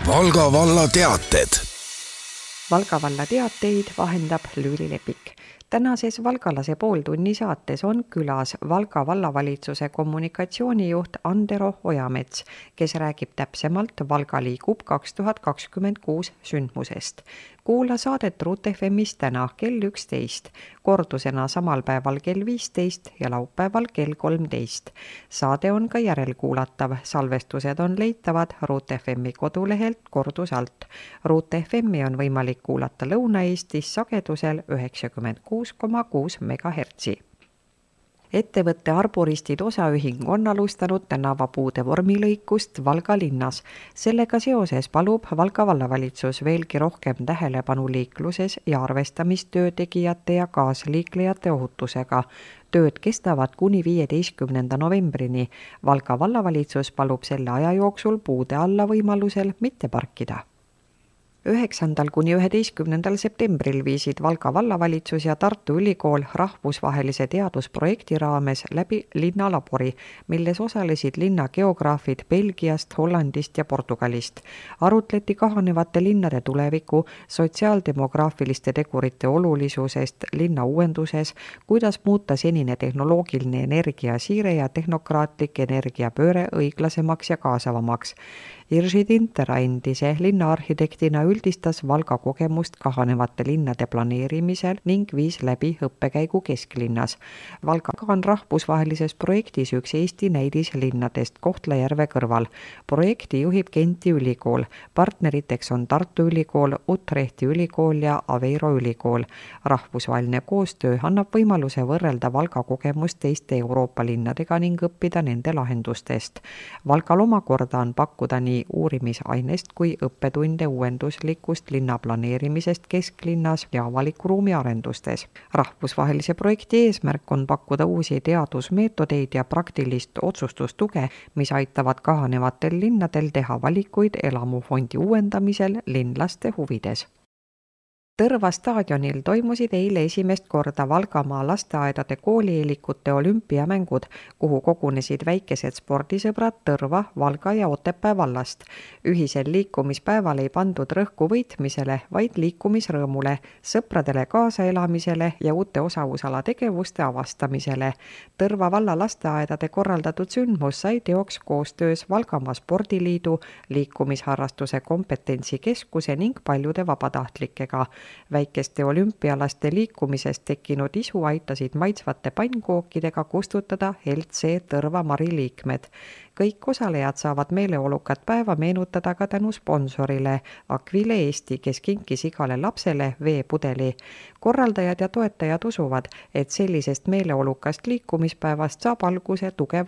Valga valla teated. Valga valla teateid vahendab Lüüli Lepik. Tänases Valgalase pooltunni saates on külas Valga vallavalitsuse kommunikatsioonijuht Andero Ojamets, kes räägib täpsemalt Valga liigub 2026 sündmusest. Kuula saadet Ruut FM'is täna kell 11, kordusena samal päeval kell 15 ja laupäeval kell 13. Saade on ka järelkuulatav, salvestused on leitavad Ruut FM'i kodulehelt kordusalt. Ruut FM'i on võimalik kuulata Lõuna-Eestis sagedusel 96,6 MHz. Ettevõtte Arboristid osaühing on alustanud tänavapuude vormilõikust Valga linnas. Sellega seoses palub Valga vallavalitsus veelgi rohkem tähelepanu liikluses ja arvestamistöö tegijate ja kaasliiklejate ohutusega. Tööd kestavad kuni 15. novembrini. Valga vallavalitsus palub selle aja jooksul puude alla võimalusel mitte parkida. 9. kuni 11. septembril viisid Valga vallavalitsus ja Tartu Ülikool rahvusvahelise teadusprojekti raames läbi linnalabori, milles osalesid linna geograafid Belgiast, Hollandist ja Portugalist. Arutleti kahanevate linnade tuleviku, sotsiaaldemograafiliste tegurite olulisusest linna uuenduses, kuidas muuta senine tehnoloogiline energiasiire ja tehnokraatlik energiapööre õiglasemaks ja kaasavamaks. Irži Tintera endise linnaarhitektina üldistas Valga kogemust kahanevate linnade planeerimisel ning viis läbi õppekäigu kesklinnas. Valga on rahvusvahelises projektis üks Eesti näidislinnadest Kohtla-Järve kõrval. Projekti juhib Genti ülikool. Partneriteks on Tartu Ülikool, Utrechti ülikool ja Aveiro ülikool. Rahvusvaheline koostöö annab võimaluse võrrelda Valga kogemust teiste Euroopa linnadega ning õppida nende lahendustest. Valgal omakorda on pakkuda nii uurimisainest kui õppetunde uuenduslikust linna planeerimisest kesklinnas ja avaliku ruumi arendustes. Rahvusvahelise projekti eesmärk on pakkuda uusi teadusmeetodeid ja praktilist otsustustuge, mis aitavad kahanevatel linnadel teha valikuid elamufondi uuendamisel linlaste huvides. Tõrva staadionil toimusid eile esimest korda Valgamaa lasteaedade koolieelikute olümpiamängud, kuhu kogunesid väikesed spordisõbrad Tõrva, Valga ja Otepää vallast. Ühisel liikumispäeval ei pandud rõhku võitmisele, vaid liikumisrõõmule, sõpradele kaasaelamisele ja uute osavusala tegevuste avastamisele. Tõrva valla lasteaedade korraldatud sündmus sai teoks koostöös Valgamaa spordiliidu, liikumisharrastuse kompetentsikeskuse ning paljude vabatahtlikega. Väikeste olümpialaste liikumisest tekkinud isu aitasid maitsvate pannkookidega kustutada LC Tõrva Mari liikmed. Kõik osalejad saavad meeleolukat päeva meenutada ka tänu sponsorile Akvile Eesti, kes kinkis igale lapsele veepudeli. Korraldajad ja toetajad usuvad, et sellisest meeleolukast liikumispäevast saab alguse tugev